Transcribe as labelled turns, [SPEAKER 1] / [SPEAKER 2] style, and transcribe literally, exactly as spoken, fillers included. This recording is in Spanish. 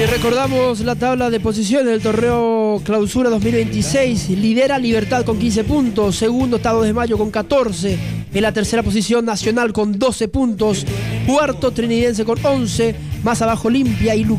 [SPEAKER 1] Recordamos la tabla de posiciones del torneo Clausura dos mil veintiséis. Lidera Libertad con quince puntos. Segundo, Estado de Mayo con catorce. En la tercera posición, Nacional con doce puntos. Cuarto, Trinidense con once. Más abajo, Olimpia y Lucas.